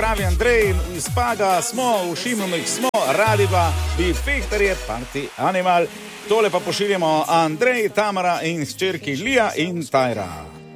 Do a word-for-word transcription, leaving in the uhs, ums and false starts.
pravi Andrej iz Paga, smo v Šimunih, smo radi pa bi Fehterje, Party Animal. Tole pa pošiljamo Andrej, Tamara in hčerki Lija in Tajra.